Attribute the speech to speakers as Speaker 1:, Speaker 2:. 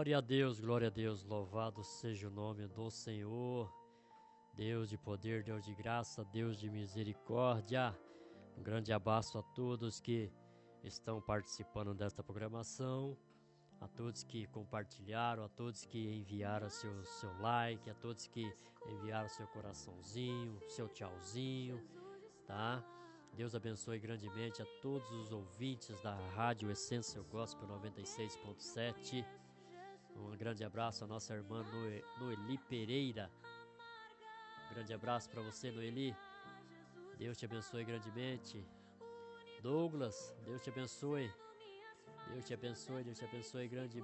Speaker 1: glória a Deus, louvado seja o nome do Senhor, Deus de poder, Deus de graça, Deus de misericórdia. Um grande abraço a todos que estão participando desta programação, a todos que compartilharam, a todos que enviaram seu like, a todos que enviaram seu coraçãozinho, seu tchauzinho, tá? Deus abençoe grandemente a todos os ouvintes da Rádio Essência Gospel 96.7. Um grande abraço à nossa irmã Noeli Pereira. Um grande abraço para você, Noeli. Deus te abençoe grandemente. Douglas, Deus te abençoe. Deus te abençoe grandemente.